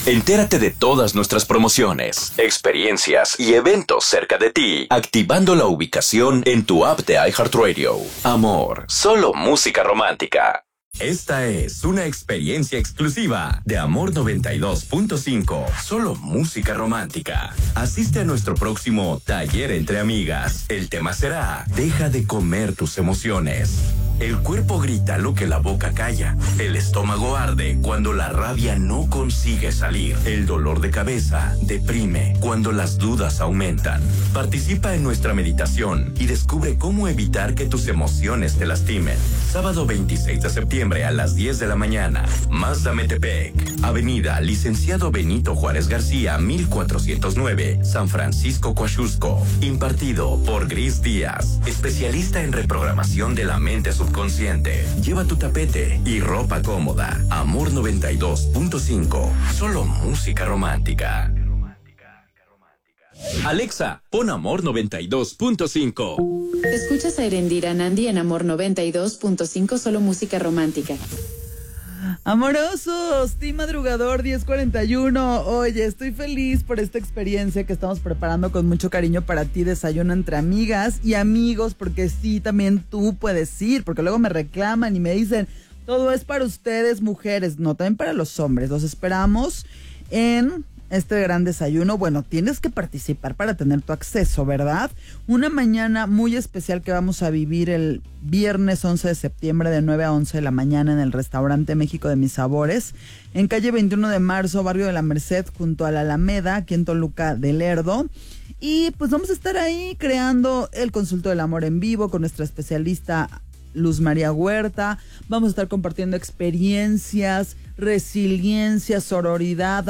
Entérate de todas nuestras promociones, experiencias y eventos cerca de ti, activando la ubicación en tu app de iHeartRadio. Amor, solo música romántica. Esta es una experiencia exclusiva de Amor 92.5. Solo música romántica. Asiste a nuestro próximo taller entre amigas. El tema será: deja de comer tus emociones. El cuerpo grita lo que la boca calla. El estómago arde cuando la rabia no consigue salir. El dolor de cabeza deprime cuando las dudas aumentan. Participa en nuestra meditación y descubre cómo evitar que tus emociones te lastimen. Sábado 26 de septiembre a las 10 de la mañana. Mazda Metepec, Avenida Licenciado Benito Juárez García, 1409, San Francisco, Coaxusco. Impartido por Gris Díaz, especialista en reprogramación de la mente subconsciente. Lleva tu tapete y ropa cómoda. Amor 92.5. Solo música romántica. Alexa, pon Amor 92.5. Escuchas a Erendira Nandi en Amor 92.5, solo música romántica. Amorosos, Team Madrugador 1041. Oye, estoy feliz por esta experiencia que estamos preparando con mucho cariño para ti. Desayuno entre amigas y amigos, porque sí, también tú puedes ir, porque luego me reclaman y me dicen, todo es para ustedes, mujeres. No, también para los hombres. Los esperamos en este gran desayuno. Bueno, tienes que participar para tener tu acceso, ¿verdad? Una mañana muy especial que vamos a vivir el viernes 11 de septiembre de 9 a 11 de la mañana en el restaurante México de Mis Sabores, en calle 21 de marzo, barrio de la Merced, junto a la Alameda, aquí en Toluca de Lerdo. Y pues vamos a estar ahí creando el Consulto del Amor en vivo con nuestra especialista Luz María Huerta. Vamos a estar compartiendo experiencias, resiliencia, sororidad,